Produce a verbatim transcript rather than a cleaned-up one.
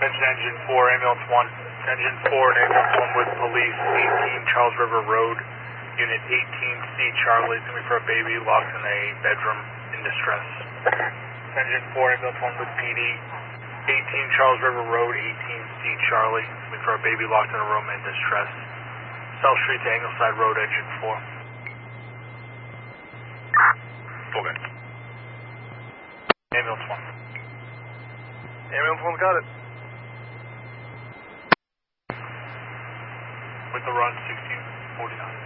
Attention engine four, ambulance one. Engine four and ambulance one with police, eighteen Charles River Road, unit eighteen C Charlie, it's going to be for a baby locked in a bedroom in distress. Engine four, ambulance one with P D, eighteen Charles River Road, eighteen C Charlie, it's going to be for a baby locked in a room in distress. South Street to Angleside Road, engine four. Okay. Ambulance one. Ambulance one's got it. With the run sixteen forty-nine.